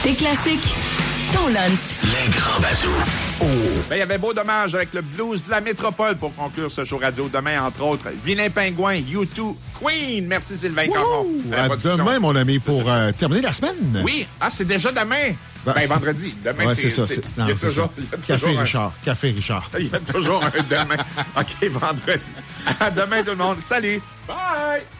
Tes classiques, ton lunch. Les grands bazous. Oh! Ben, il y avait beau dommage avec le blues de la métropole pour conclure ce show radio. Demain, entre autres, Vilain Pingouin, U2, Queen. Merci Sylvain Caron. À demain, mon ami, pour terminer la semaine. Oui. Ah, c'est déjà demain. Ben, vendredi. Demain, ouais, c'est ça. Il y a toujours Café Richard. Il y a toujours un demain. OK, vendredi. À demain, tout le monde. Salut. Bye!